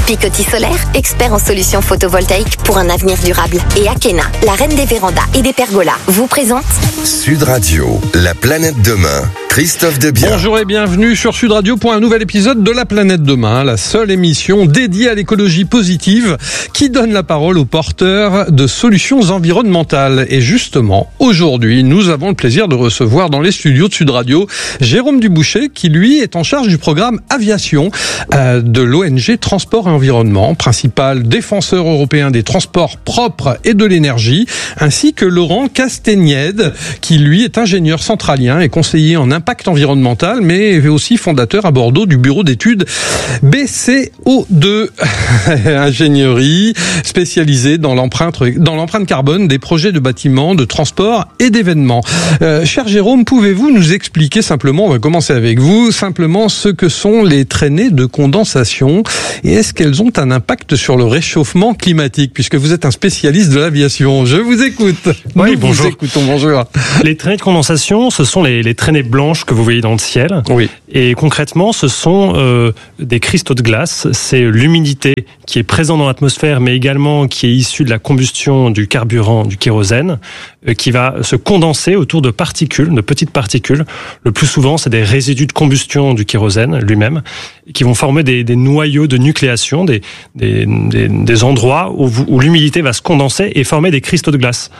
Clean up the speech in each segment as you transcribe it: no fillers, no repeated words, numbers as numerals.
Picoty Solaire, expert en solutions photovoltaïques pour un avenir durable. Et Akena, la reine des vérandas et des pergolas, vous présente Sud Radio, la planète demain. Christophe Debian. Bonjour et bienvenue sur Sud Radio pour un nouvel épisode de La Planète Demain, la seule émission dédiée à l'écologie positive qui donne la parole aux porteurs de solutions environnementales. Et justement, aujourd'hui, nous avons le plaisir de recevoir dans les studios de Sud Radio Jérôme Duboucher qui, lui, est en charge du programme Aviation de l'ONG Transport et Environnement, principal défenseur européen des transports propres et de l'énergie, ainsi que Laurent Castagnède qui, lui, est ingénieur centralien et conseiller en impact environnemental, mais aussi fondateur à Bordeaux du bureau d'études BCO2, ingénierie spécialisée dans l'empreinte carbone des projets de bâtiments, de transport et d'événements. Cher Jérôme, pouvez-vous nous expliquer simplement, on va commencer avec vous, simplement ce que sont les traînées de condensation et est-ce qu'elles ont un impact sur le réchauffement climatique, puisque vous êtes un spécialiste de l'aviation. Je vous écoute. Oui, bonjour. Nous écoutons, bonjour. Les traînées de condensation, ce sont les traînées blanches que vous voyez dans le ciel. Oui. Et concrètement, ce sont des cristaux de glace. C'est l'humidité qui est présente dans l'atmosphère, mais également qui est issue de la combustion du carburant, du kérosène, qui va se condenser autour de particules, de petites particules. Le plus souvent, c'est des résidus de combustion du kérosène lui-même, qui vont former des noyaux de nucléation, des endroits où l'humidité va se condenser et former des cristaux de glace.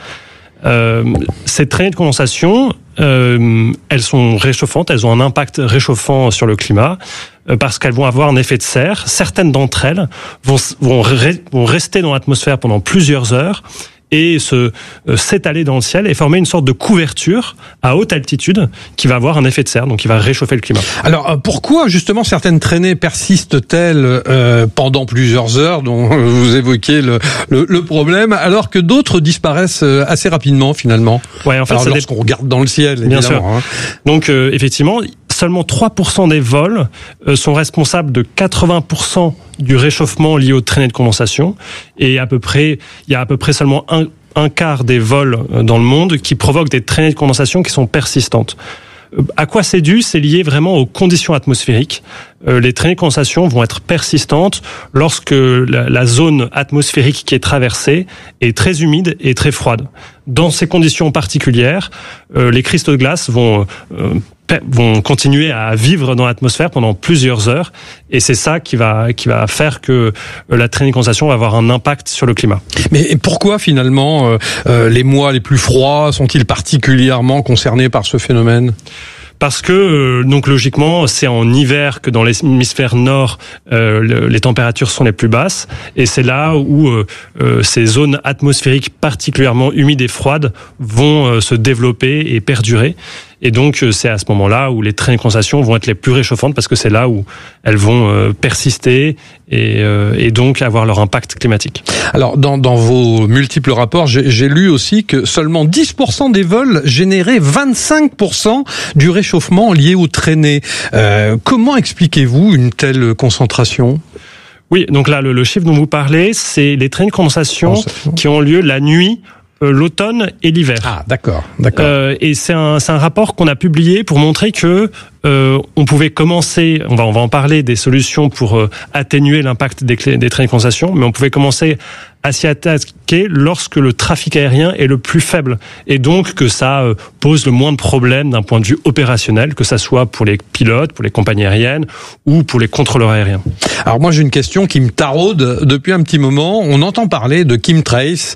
Ces traînées de condensation, elles sont réchauffantes, elles ont un impact réchauffant sur le climat parce qu'elles vont avoir un effet de serre. Certaines d'entre elles vont rester dans l'atmosphère pendant plusieurs heures et s'étaler dans le ciel et former une sorte de couverture à haute altitude qui va avoir un effet de serre, donc qui va réchauffer le climat. Alors, pourquoi justement certaines traînées persistent-elles pendant plusieurs heures, dont vous évoquiez le problème, alors que d'autres disparaissent assez rapidement finalement? Ouais, en fait, alors, lorsqu'on regarde dans le ciel, évidemment. Bien sûr. Hein. Donc, effectivement, seulement 3% des vols sont responsables de 80% du réchauffement lié aux traînées de condensation. Et il y a à peu près seulement un quart des vols dans le monde qui provoquent des traînées de condensation qui sont persistantes. À quoi c'est dû? C'est lié vraiment aux conditions atmosphériques. Les traînées de condensation vont être persistantes lorsque la zone atmosphérique qui est traversée est très humide et très froide. Dans ces conditions particulières, les cristaux de glace vont continuer à vivre dans l'atmosphère pendant plusieurs heures, et c'est ça qui va faire que la traînée de condensation va avoir un impact sur le climat. Mais pourquoi finalement les mois les plus froids sont-ils particulièrement concernés par ce phénomène ? Parce que, donc logiquement, c'est en hiver que dans l'hémisphère nord, les températures sont les plus basses. Et c'est là où ces zones atmosphériques particulièrement humides et froides vont se développer et perdurer. Et donc, c'est à ce moment-là où les traînées de condensation vont être les plus réchauffantes parce que c'est là où elles vont persister et donc avoir leur impact climatique. Alors, dans vos multiples rapports, j'ai lu aussi que seulement 10% des vols généraient 25% du réchauffement lié aux traînées. Comment expliquez-vous une telle concentration ? Oui, donc là, le chiffre dont vous parlez, c'est les traînées de condensation qui ont lieu la nuit, l'automne et l'hiver. Ah, d'accord. Et c'est un rapport qu'on a publié pour montrer que on pouvait commencer, on va en parler des solutions pour atténuer l'impact des traînées de condensation, mais on pouvait commencer à s'y attaquer lorsque le trafic aérien est le plus faible, et donc que ça pose le moins de problèmes d'un point de vue opérationnel, que ça soit pour les pilotes, pour les compagnies aériennes ou pour les contrôleurs aériens. Alors moi j'ai une question qui me taraude depuis un petit moment. On entend parler de chemtrails,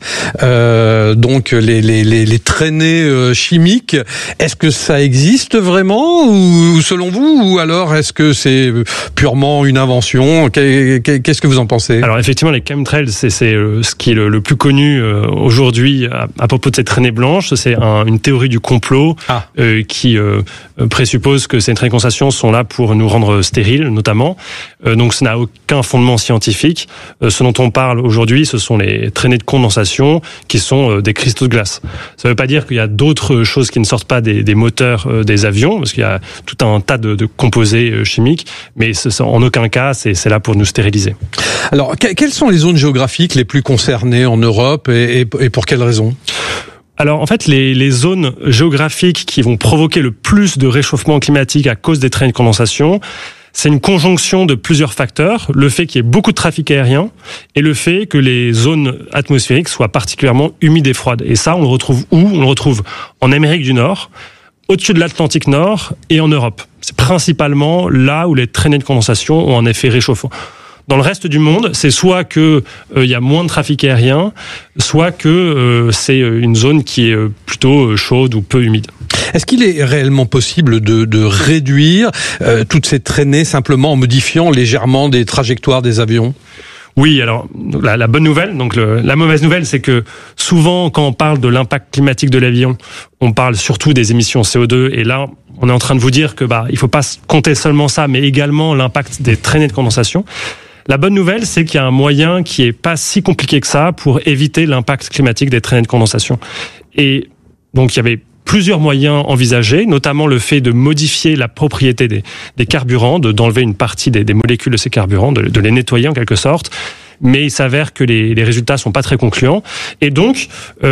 donc les traînées chimiques. Est-ce que ça existe vraiment ou selon vous, ou alors est-ce que c'est purement une invention? Qu'est-ce que vous en pensez? Alors effectivement, les chemtrails, c'est ce qui est le plus connu aujourd'hui à propos de ces traînées blanches. C'est une théorie du complot qui présuppose que ces traînées de condensation sont là pour nous rendre stériles, notamment. Donc ça n'a aucun fondement scientifique. Ce dont on parle aujourd'hui, ce sont les traînées de condensation qui sont des cristaux de glace. Ça ne veut pas dire qu'il y a d'autres choses qui ne sortent pas des moteurs des avions, parce qu'il y a tout un tas de composés chimiques, mais en aucun cas c'est là pour nous stériliser. Alors, quelles sont les zones géographiques les plus concernées en Europe et pour quelles raisons ? Alors en fait, les zones géographiques qui vont provoquer le plus de réchauffement climatique à cause des traînées de condensation, C'est une conjonction de plusieurs facteurs, le fait qu'il y ait beaucoup de trafic aérien et le fait que les zones atmosphériques soient particulièrement humides et froides. Et ça, on le retrouve où ? On le retrouve en Amérique du Nord, au-dessus de l'Atlantique Nord et en Europe. C'est principalement là où les traînées de condensation ont un effet réchauffant. Dans le reste du monde, c'est soit que y a moins de trafic aérien, soit que c'est une zone qui est plutôt chaude ou peu humide. Est-ce qu'il est réellement possible de réduire toutes ces traînées simplement en modifiant légèrement des trajectoires des avions ? Oui, alors la bonne nouvelle, donc la mauvaise nouvelle, c'est que souvent quand on parle de l'impact climatique de l'avion, on parle surtout des émissions CO2, et là on est en train de vous dire que il faut pas compter seulement ça, mais également l'impact des traînées de condensation. La bonne nouvelle, c'est qu'il y a un moyen qui est pas si compliqué que ça pour éviter l'impact climatique des traînées de condensation. Et donc il y avait plusieurs moyens envisagés, notamment le fait de modifier la propriété des carburants, d'enlever une partie des molécules de ces carburants, de les nettoyer en quelque sorte. Mais il s'avère que les résultats sont pas très concluants. Et donc,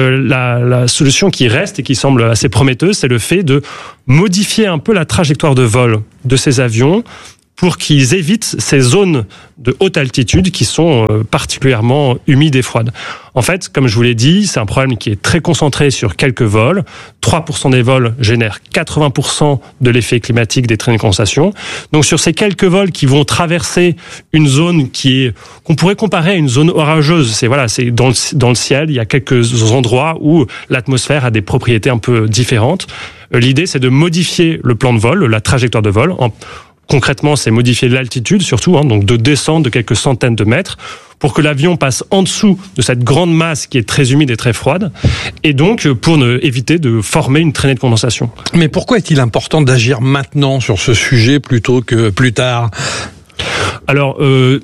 la solution qui reste et qui semble assez prometteuse, c'est le fait de modifier un peu la trajectoire de vol de ces avions pour qu'ils évitent ces zones de haute altitude qui sont particulièrement humides et froides. En fait, comme je vous l'ai dit, c'est un problème qui est très concentré sur quelques vols. 3% des vols génèrent 80% de l'effet climatique des traînées de condensation. Donc sur ces quelques vols qui vont traverser une zone qu'on pourrait comparer à une zone orageuse, c'est dans le ciel, il y a quelques endroits où l'atmosphère a des propriétés un peu différentes. L'idée, c'est de modifier le plan de vol, la trajectoire de vol. Concrètement, c'est modifier l'altitude surtout, donc de descendre de quelques centaines de mètres pour que l'avion passe en dessous de cette grande masse qui est très humide et très froide, et donc pour éviter de former une traînée de condensation. Mais pourquoi est-il important d'agir maintenant sur ce sujet plutôt que plus tard ? Alors,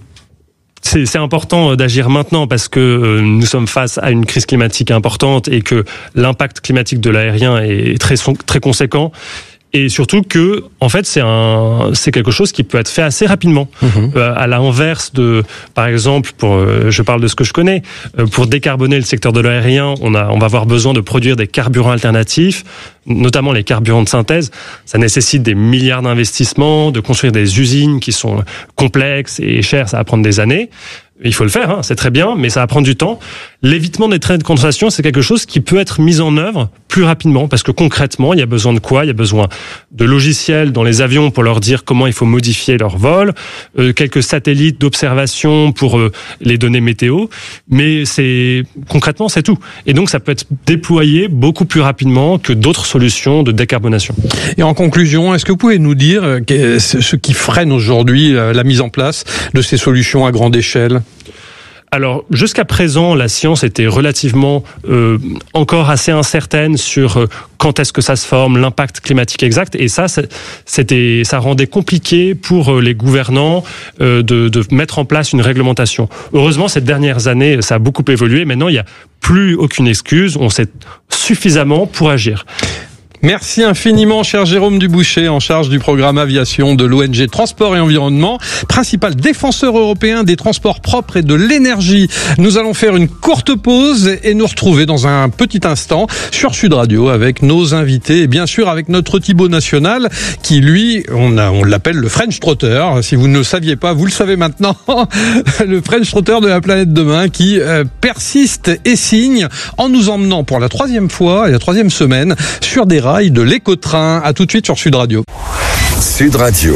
c'est important d'agir maintenant parce que nous sommes face à une crise climatique importante et que l'impact climatique de l'aérien est très conséquent. Et surtout que, en fait, c'est quelque chose qui peut être fait assez rapidement. À l'inverse de, par exemple, je parle de ce que je connais, pour décarboner le secteur de l'aérien, on va avoir besoin de produire des carburants alternatifs, notamment les carburants de synthèse. Ça nécessite des milliards d'investissements, de construire des usines qui sont complexes et chères, ça va prendre des années. Il faut le faire, c'est très bien, mais ça va prendre du temps. L'évitement des traînées de condensation, c'est quelque chose qui peut être mis en œuvre plus rapidement, parce que concrètement, il y a besoin de quoi ? Il y a besoin de logiciels dans les avions pour leur dire comment il faut modifier leur vol, quelques satellites d'observation pour les données météo, mais concrètement, c'est tout. Et donc, ça peut être déployé beaucoup plus rapidement que d'autres solutions de décarbonation. Et en conclusion, est-ce que vous pouvez nous dire ce qui freine aujourd'hui la mise en place de ces solutions à grande échelle ? Alors, jusqu'à présent, la science était relativement encore assez incertaine sur quand est-ce que ça se forme, l'impact climatique exact, et ça rendait compliqué pour les gouvernants de mettre en place une réglementation. Heureusement, ces dernières années, ça a beaucoup évolué. Maintenant, il n'y a plus aucune excuse. On sait suffisamment pour agir. Merci infiniment, cher Jérôme Duboucher, en charge du programme aviation de l'ONG Transport et Environnement, principal défenseur européen des transports propres et de l'énergie. Nous allons faire une courte pause et nous retrouver dans un petit instant sur Sud Radio avec nos invités et bien sûr avec notre Thibaut National qui, lui, on l'appelle le French Trotter. Si vous ne le saviez pas, vous le savez maintenant. Le French Trotter de la planète demain qui persiste et signe en nous emmenant pour la troisième fois et la troisième semaine sur des de l'éco-train. À tout de suite sur Sud Radio. Sud Radio.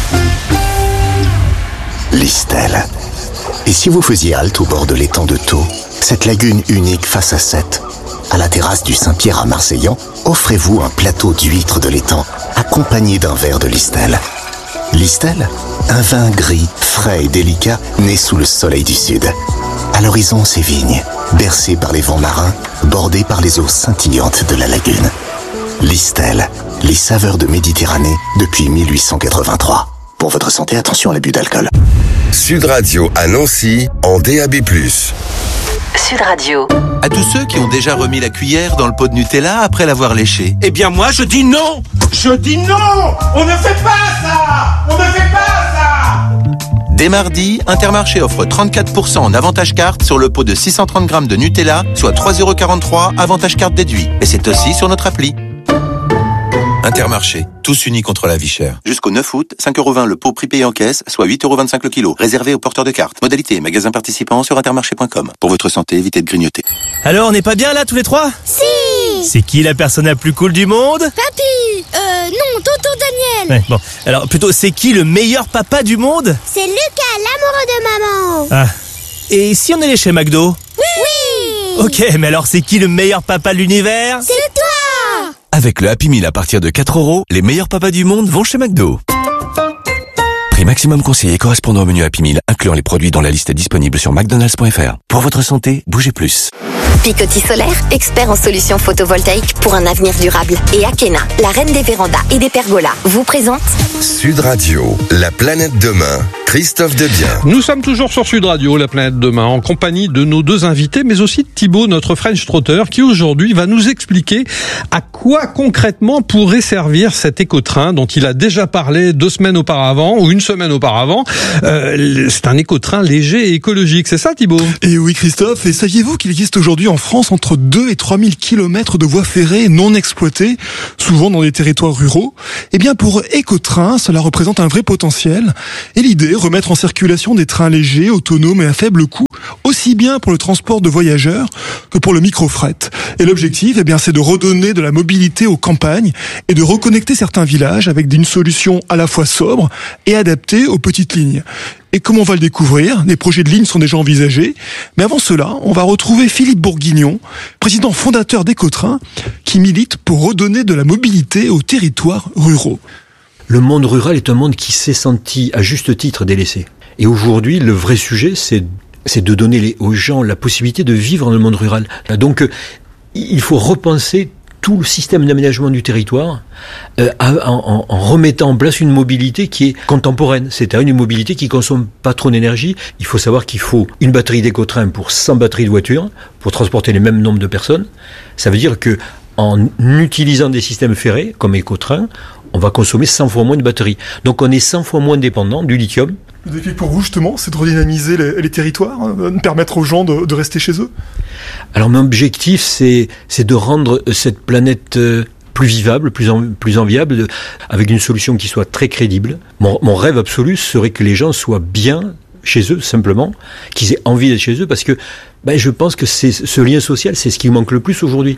Listel. Et si vous faisiez halte au bord de l'étang de Thau, cette lagune unique face à Sète, à la terrasse du Saint-Pierre à Marseillan, offrez-vous un plateau d'huîtres de l'étang accompagné d'un verre de Listel. Listel, un vin gris, frais et délicat né sous le soleil du sud. À l'horizon, ces vignes, bercées par les vents marins, bordées par les eaux scintillantes de la lagune. Listel, les saveurs de Méditerranée depuis 1883. Pour votre santé, attention à l'abus d'alcool. Sud Radio à Nancy en DAB+. Sud Radio. À tous ceux qui ont déjà remis la cuillère dans le pot de Nutella après l'avoir léché. Eh bien moi je dis non. Je dis non. On ne fait pas ça. On ne fait pas ça. Dès mardi, Intermarché offre 34% en avantage carte sur le pot de 630 grammes de Nutella, soit 3,43 € avantage carte déduit. Et c'est aussi sur notre appli. Intermarché, tous unis contre la vie chère. Jusqu'au 9 août, 5,20€ le pot prix payé en caisse, soit 8,25€ le kilo. Réservé aux porteurs de cartes. Modalité, magasin participant sur intermarché.com. Pour votre santé, évitez de grignoter. Alors, on n'est pas bien là tous les trois ? Si. C'est qui la personne la plus cool du monde ? Papy. Non, tonton Daniel. Ouais, bon, alors plutôt, c'est qui le meilleur papa du monde ? C'est Lucas, l'amoureux de maman. Ah. Et si on allait chez McDo ? Oui. Ok, mais alors c'est qui le meilleur papa de l'univers ? C'est toi. Avec le Happy Meal à partir de 4€, les meilleurs papas du monde vont chez McDo. Prix maximum conseillé correspondant au menu Happy Meal, incluant les produits dans la liste disponible sur mcdonalds.fr. Pour votre santé, bougez plus. Picoty Solaire, expert en solutions photovoltaïques pour un avenir durable. Et Akena, la reine des vérandas et des pergolas, vous présente Sud Radio, la planète demain, Christophe Debian. Nous sommes toujours sur Sud Radio, la planète demain, en compagnie de nos deux invités, mais aussi de Thibaut, notre French Trotter, qui aujourd'hui va nous expliquer à quoi concrètement pourrait servir cet écotrain dont il a déjà parlé 2 semaines auparavant, ou 1 semaine auparavant. C'est un écotrain léger et écologique, c'est ça Thibaut ? Et oui Christophe, et saviez-vous qu'il existe aujourd'hui en France entre 2 et 3 000 kilomètres de voies ferrées non exploitées, souvent dans des territoires ruraux ? Eh bien pour Écotrain, cela représente un vrai potentiel. Et l'idée, remettre en circulation des trains légers, autonomes et à faible coût, aussi bien pour le transport de voyageurs que pour le microfret. Et l'objectif, eh bien, c'est de redonner de la mobilité aux campagnes et de reconnecter certains villages avec une solution à la fois sobre et adaptée aux petites lignes. Et comme on va le découvrir, des projets de lignes sont déjà envisagés. Mais avant cela, on va retrouver Philippe Bourguignon, président fondateur d'Écotrain, qui milite pour redonner de la mobilité aux territoires ruraux. Le monde rural est un monde qui s'est senti, à juste titre, délaissé. Et aujourd'hui, le vrai sujet, c'est de donner aux gens la possibilité de vivre dans le monde rural. Donc, il faut repenser tout le système d'aménagement du territoire en remettant en place une mobilité qui est contemporaine, c'est-à-dire une mobilité qui consomme pas trop d'énergie. Il faut savoir qu'il faut une batterie d'Écotrain pour 100 batteries de voiture pour transporter les mêmes nombres de personnes. Ça veut dire que en utilisant des systèmes ferrés comme Écotrain, on va consommer 100 fois moins de batteries. Donc on est 100 fois moins dépendant du lithium. Le défi pour vous, justement, c'est de redynamiser les territoires, de permettre aux gens de rester chez eux. Alors mon objectif, c'est de rendre cette planète plus vivable, plus enviable, avec une solution qui soit très crédible. Mon rêve absolu serait que les gens soient bien chez eux, simplement, qu'ils aient envie d'être chez eux, parce que je pense que ce lien social, c'est ce qui manque le plus aujourd'hui.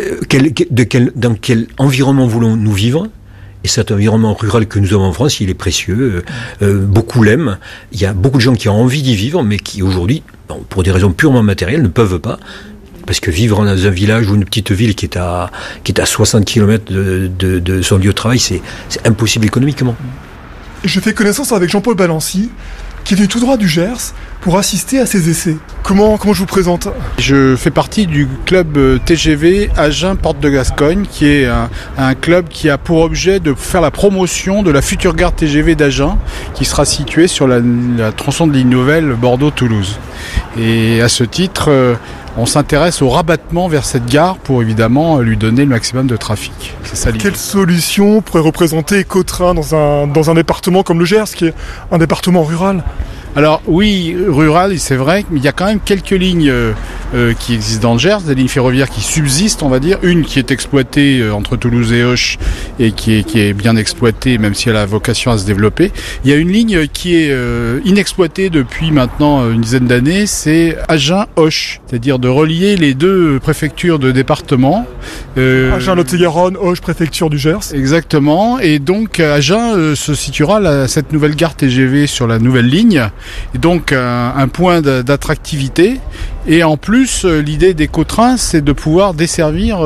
Dans quel environnement voulons-nous vivre ? Et cet environnement rural que nous avons en France, il est précieux. Beaucoup l'aiment. Il y a beaucoup de gens qui ont envie d'y vivre, mais qui aujourd'hui, pour des raisons purement matérielles, ne peuvent pas. Parce que vivre dans un village ou une petite ville qui est à 60 km de son lieu de travail, c'est impossible économiquement. Je fais connaissance avec Jean-Paul Balancy, qui est venu tout droit du Gers pour assister à ces essais. Comment je vous présente ? Je fais partie du club TGV Agen Porte de Gascogne, qui est un club qui a pour objet de faire la promotion de la future gare TGV d'Agen, qui sera située sur la tronçon de ligne nouvelle Bordeaux-Toulouse. Et à ce titre, on s'intéresse au rabattement vers cette gare pour évidemment lui donner le maximum de trafic. C'est ça l'idée. Quelle solution pourrait représenter Écotrain dans un département comme le Gers, qui est un département rural ? Alors oui, rural, c'est vrai, mais il y a quand même quelques lignes qui existent dans le Gers, des lignes ferroviaires qui subsistent, on va dire. Une qui est exploitée entre Toulouse et Auch et qui est bien exploitée, même si elle a vocation à se développer. Il y a une ligne qui est inexploitée depuis maintenant une dizaine d'années, c'est Agen-Auch, c'est-à-dire de relier les 2 préfectures de département. Agen-Lot-et-Garonne, Auch, préfecture du Gers. Exactement, et donc Agen se situera cette nouvelle gare TGV sur la nouvelle ligne. Et donc un point d'attractivité. Et en plus, l'idée d'Écotrain, c'est de pouvoir desservir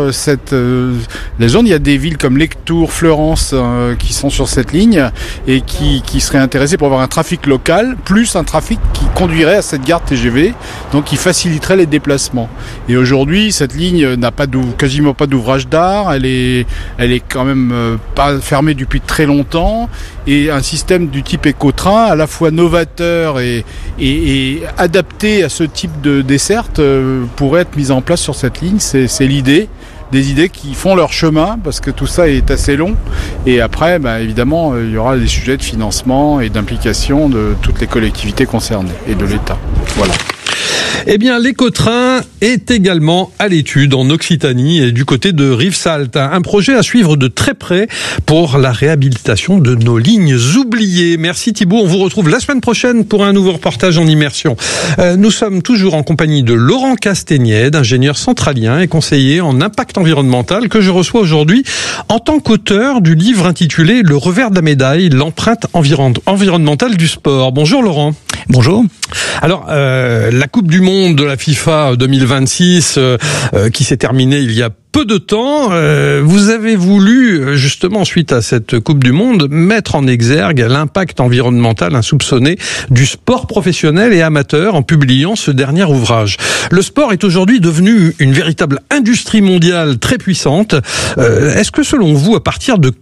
la zone. Il y a des villes comme Lectoure, Fleurance qui sont sur cette ligne et qui seraient intéressées pour avoir un trafic local, plus un trafic qui conduirait à cette gare TGV, donc qui faciliterait les déplacements. Et aujourd'hui, cette ligne n'a quasiment pas d'ouvrage d'art. Elle est quand même pas fermée depuis très longtemps. Et un système du type Écotrain, à la fois novateur et adapté à ce type de desserte, pourrait être mis en place sur cette ligne. C'est l'idée. Des idées qui font leur chemin, parce que tout ça est assez long. Et après, évidemment, il y aura des sujets de financement et d'implication de toutes les collectivités concernées et de l'État. Voilà. Eh bien, l'écotrain est également à l'étude en Occitanie et du côté de Rivesaltes. Un projet à suivre de très près pour la réhabilitation de nos lignes oubliées. Merci Thibaut, on vous retrouve la semaine prochaine pour un nouveau reportage en immersion. Nous sommes toujours en compagnie de Laurent Castagnède, ingénieur centralien et conseiller en impact environnemental, que je reçois aujourd'hui en tant qu'auteur du livre intitulé « Le revers de la médaille, l'empreinte environnementale du sport ». Bonjour Laurent. Bonjour. Alors, la Coupe du Monde de la FIFA 2026 qui s'est terminée il y a peu de temps, vous avez voulu, justement, suite à cette Coupe du Monde, mettre en exergue l'impact environnemental insoupçonné du sport professionnel et amateur en publiant ce dernier ouvrage. Le sport est aujourd'hui devenu une véritable industrie mondiale très puissante. Est-ce que selon vous, à partir de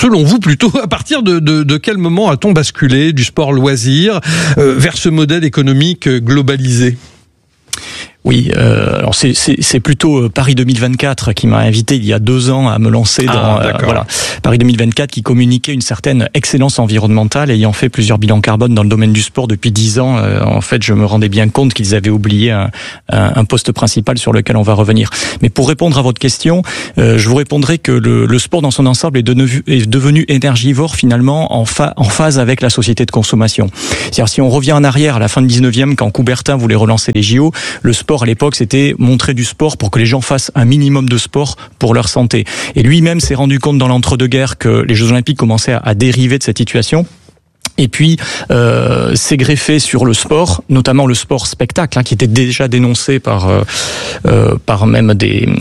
quel moment a-t-on basculé du sport loisir vers ce modèle économique globalisé ? Oui, alors c'est plutôt Paris 2024 qui m'a invité il y a 2 ans à me lancer dans Paris 2024 qui communiquait une certaine excellence environnementale, ayant fait plusieurs bilans carbone dans le domaine du sport depuis 10 ans. En fait, je me rendais bien compte qu'ils avaient oublié un poste principal sur lequel on va revenir. Mais pour répondre à votre question, je vous répondrai que le sport dans son ensemble est devenu énergivore finalement en phase avec la société de consommation. C'est-à-dire si on revient en arrière à la fin du 19e, quand Coubertin voulait relancer les JO, le sport à l'époque, c'était montrer du sport pour que les gens fassent un minimum de sport pour leur santé. Et lui-même s'est rendu compte dans l'entre-deux-guerres que les Jeux Olympiques commençaient à dériver de cette situation. Et puis s'est greffé sur le sport, notamment le sport spectacle, qui était déjà dénoncé par même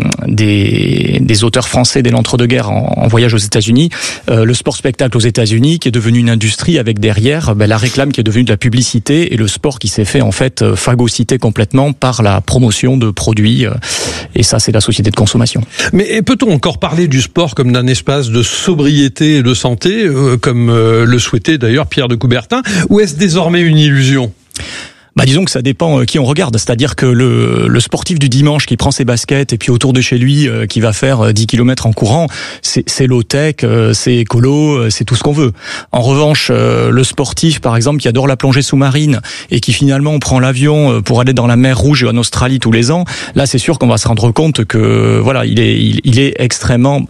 des auteurs français dès l'entre-deux-guerres en voyage aux États-Unis. Le sport spectacle aux États-Unis, qui est devenu une industrie avec derrière la réclame qui est devenue de la publicité et le sport qui s'est fait en fait phagocyter complètement par la promotion de produits. Et ça, c'est la société de consommation. Mais peut-on encore parler du sport comme d'un espace de sobriété et de santé, comme le souhaitait d'ailleurs Pierre de Coubertin, ou est-ce désormais une illusion ? Disons que ça dépend qui on regarde, c'est-à-dire que le sportif du dimanche qui prend ses baskets et puis autour de chez lui qui va faire 10 km en courant, c'est low-tech, c'est écolo, c'est tout ce qu'on veut. En revanche, le sportif par exemple qui adore la plongée sous-marine et qui finalement prend l'avion pour aller dans la mer Rouge et en Australie tous les ans, là c'est sûr qu'on va se rendre compte que voilà, il est extrêmement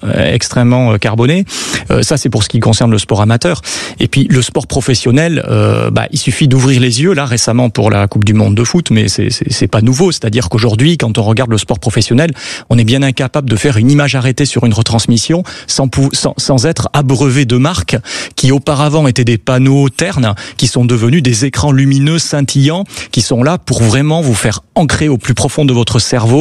carboné. Ça c'est pour ce qui concerne le sport amateur. Et puis le sport professionnel, il suffit d'ouvrir les yeux là récemment pour la Coupe du Monde de foot, mais c'est pas nouveau. C'est-à-dire qu'aujourd'hui, quand on regarde le sport professionnel, on est bien incapable de faire une image arrêtée sur une retransmission sans être abreuvé de marques qui auparavant étaient des panneaux ternes, qui sont devenus des écrans lumineux scintillants, qui sont là pour vraiment vous faire ancrer au plus profond de votre cerveau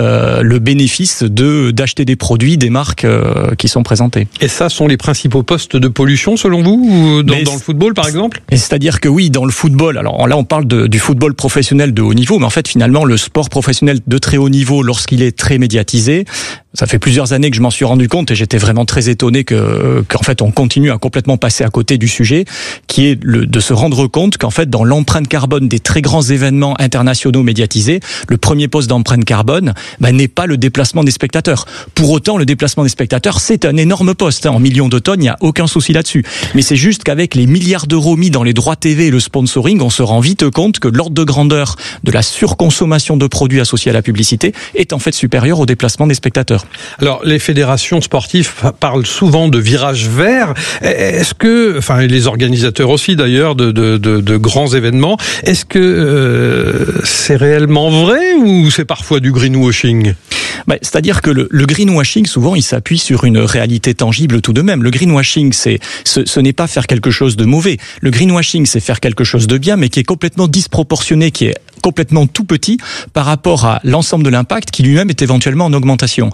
le bénéfice d'acheter des produits, des marques qui sont présentées. Et ça sont les principaux postes de pollution selon vous dans le football par exemple ? C'est-à-dire que oui, dans le football, alors là on parle du football professionnel de haut niveau, mais en fait finalement le sport professionnel de très haut niveau, lorsqu'il est très médiatisé, ça fait plusieurs années que je m'en suis rendu compte et j'étais vraiment très étonné qu'en fait on continue à complètement passer à côté du sujet, qui est de se rendre compte qu'en fait dans l'empreinte carbone des très grands événements internationaux médiatisés, le premier poste d'empreinte carbone n'est pas le déplacement des spectateurs. Pour autant, le déplacement des spectateurs, c'est un énorme poste, en millions de tonnes, il n'y a aucun souci là-dessus. Mais c'est juste qu'avec les milliards d'euros mis dans les droits TV et le sponsoring, on se rend vite compte que l'ordre de grandeur de la surconsommation de produits associés à la publicité est en fait supérieur au déplacement des spectateurs. Alors, les fédérations sportives parlent souvent de virage vert. Est-ce que, les organisateurs aussi d'ailleurs de grands événements, est-ce que c'est réellement vrai ou c'est parfois du greenwashing ? C'est-à-dire que le greenwashing, souvent, il s'appuie sur une réalité tangible tout de même. Le greenwashing, ce n'est pas faire quelque chose de mauvais. Le greenwashing, c'est faire quelque chose de bien, mais qui est complètement disproportionné, qui est complètement tout petit par rapport à l'ensemble de l'impact qui lui-même est éventuellement en augmentation.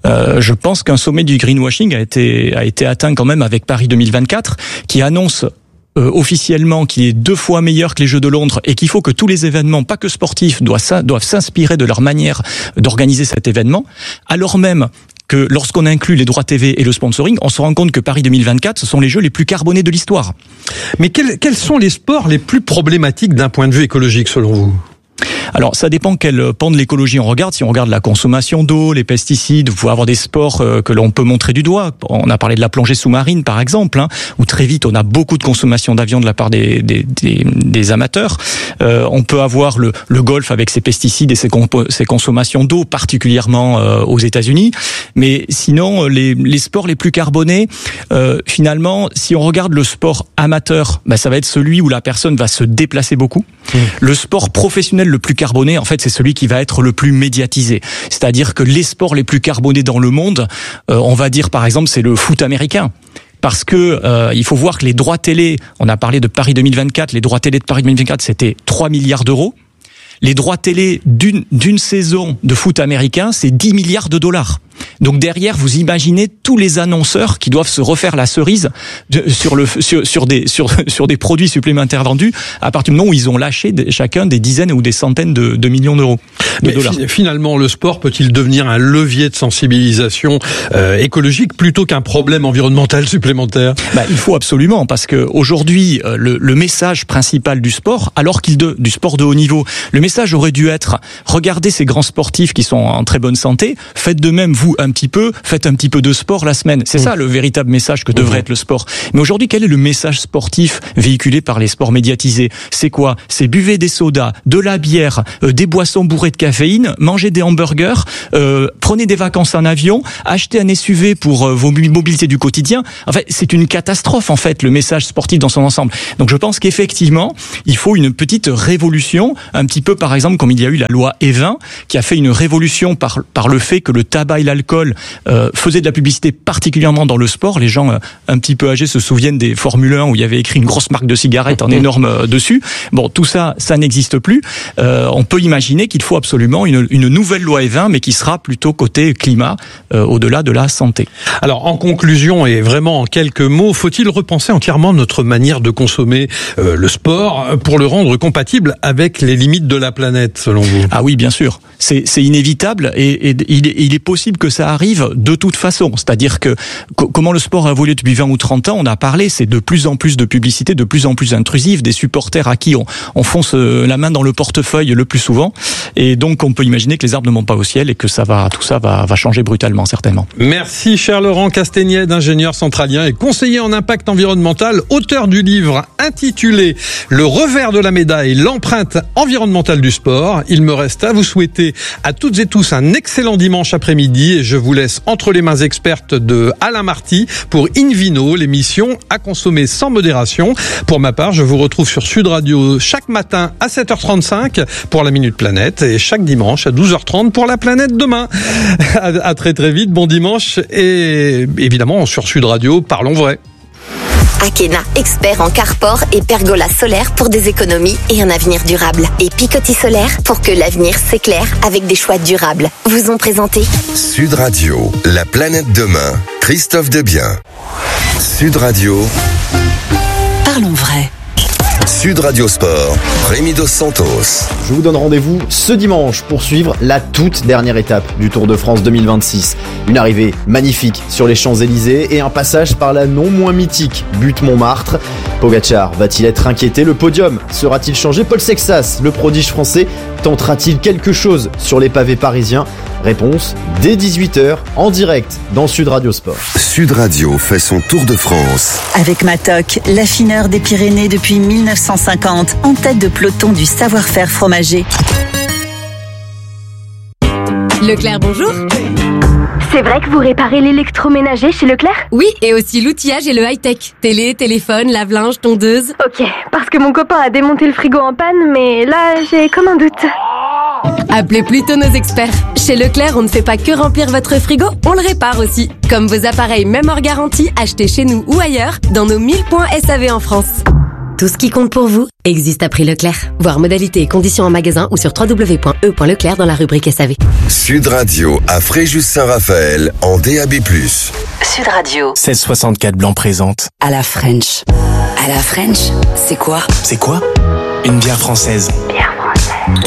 Je pense qu'un sommet du greenwashing a été atteint quand même avec Paris 2024, qui annonce officiellement qu'il est 2 fois meilleur que les Jeux de Londres et qu'il faut que tous les événements, pas que sportifs, doivent s'inspirer de leur manière d'organiser cet événement, alors même que lorsqu'on inclut les droits TV et le sponsoring, on se rend compte que Paris 2024, ce sont les Jeux les plus carbonés de l'histoire. Mais quels sont les sports les plus problématiques d'un point de vue écologique selon vous ? Alors, ça dépend quel pan de l'écologie on regarde. Si on regarde la consommation d'eau, les pesticides, vous pouvez avoir des sports que l'on peut montrer du doigt. On a parlé de la plongée sous-marine, par exemple, où très vite on a beaucoup de consommation d'avion de la part des amateurs. On peut avoir le golf avec ses pesticides et ses consommations d'eau, particulièrement aux États-Unis. Mais sinon, les sports les plus carbonés, finalement, si on regarde le sport amateur, ça va être celui où la personne va se déplacer beaucoup. Le sport professionnel le plus carboné, en fait, c'est celui qui va être le plus médiatisé. C'est-à-dire que les sports les plus carbonés dans le monde, on va dire par exemple, c'est le foot américain. Parce que il faut voir que les droits télé, on a parlé de Paris 2024, les droits télé de Paris 2024, c'était 3 milliards d'euros. Les droits télé d'une saison de foot américain, c'est 10 milliards de dollars. Donc derrière, vous imaginez tous les annonceurs qui doivent se refaire la cerise sur des produits supplémentaires vendus à partir du moment où ils ont lâché chacun des dizaines ou des centaines de millions d'euros. Dollars. Finalement, le sport peut-il devenir un levier de sensibilisation écologique plutôt qu'un problème environnemental supplémentaire ? Il faut absolument, parce que aujourd'hui, le message principal du sport, du sport de haut niveau, le message aurait dû être: regardez ces grands sportifs qui sont en très bonne santé, faites de même vous faites un petit peu de sport la semaine. C'est ça le véritable message que devrait être le sport. Mais aujourd'hui, quel est le message sportif véhiculé par les sports médiatisés ? C'est quoi ? C'est buvez des sodas, de la bière, des boissons bourrées de caféine, mangez des hamburgers, prenez des vacances en avion, achetez un SUV pour vos mobilités du quotidien. En fait, c'est une catastrophe, en fait, le message sportif dans son ensemble. Donc je pense qu'effectivement, il faut une petite révolution, un petit peu par exemple comme il y a eu la loi E20, qui a fait une révolution par le fait que le tabac et l'alcool faisait de la publicité, particulièrement dans le sport. Les gens un petit peu âgés se souviennent des Formule 1 où il y avait écrit une grosse marque de cigarettes en énorme dessus. Bon, tout ça, ça n'existe plus. On peut imaginer qu'il faut absolument une nouvelle loi E20, mais qui sera plutôt côté climat, au-delà de la santé. Alors, en conclusion et vraiment en quelques mots, faut-il repenser entièrement notre manière de consommer le sport pour le rendre compatible avec les limites de la planète, selon vous ? Ah oui, bien sûr. C'est inévitable et il est possible que ça arrive de toute façon. C'est-à-dire que comment le sport a évolué depuis 20 ou 30 ans, on a parlé, c'est de plus en plus de publicité, de plus en plus intrusive, des supporters à qui on fonce la main dans le portefeuille le plus souvent. Et donc, on peut imaginer que les arbres ne montent pas au ciel et que tout ça va changer brutalement, certainement. Merci, cher Laurent Castagnède, ingénieur centralien et conseiller en impact environnemental, auteur du livre intitulé « Le revers de la médaille, l'empreinte environnementale du sport ». Il me reste à vous souhaiter à toutes et tous un excellent dimanche après-midi et je vous laisse entre les mains expertes de Alain Marty pour Invino, l'émission à consommer sans modération. Pour ma part, je vous retrouve sur Sud Radio chaque matin à 7h35 pour la Minute Planète et chaque dimanche à 12h30 pour la Planète Demain. À très très vite, bon dimanche et évidemment sur Sud Radio, parlons vrai. Akena, expert en carport et pergola solaire pour des économies et un avenir durable. Et Picoty Solaire pour que l'avenir s'éclaire avec des choix durables. Vous ont présenté Sud Radio, la planète demain, Christophe Debien. Sud Radio, parlons vrai. Sud Radio Sport, Rémi Dos Santos. Je vous donne rendez-vous ce dimanche pour suivre la toute dernière étape du Tour de France 2026. Une arrivée magnifique sur les Champs-Élysées et un passage par la non moins mythique butte Montmartre. Pogacar va-t-il être inquiété ? Le podium sera-t-il changé ? Paul Sexas, le prodige français, tentera-t-il quelque chose sur les pavés parisiens ? Réponse dès 18h en direct dans Sud Radio Sport. Sud Radio fait son tour de France. Avec Matok, l'affineur des Pyrénées depuis 1950, en tête de peloton du savoir-faire fromager. Leclerc, bonjour. C'est vrai que vous réparez l'électroménager chez Leclerc ? Oui, et aussi l'outillage et le high-tech. Télé, téléphone, lave-linge, tondeuse. Ok, parce que mon copain a démonté le frigo en panne, mais là, j'ai comme un doute. Appelez plutôt nos experts. Chez Leclerc, on ne fait pas que remplir votre frigo, on le répare aussi. Comme vos appareils, même hors garantie, achetés chez nous ou ailleurs, dans nos 1000 points SAV en France. Tout ce qui compte pour vous existe à prix Leclerc. Voir modalités et conditions en magasin ou sur www.e.leclerc dans la rubrique SAV. Sud Radio à Fréjus-Saint-Raphaël en DAB+. Sud Radio. 1664 Blanc présente. À la French. À la French, c'est quoi ? C'est quoi ? Une bière française.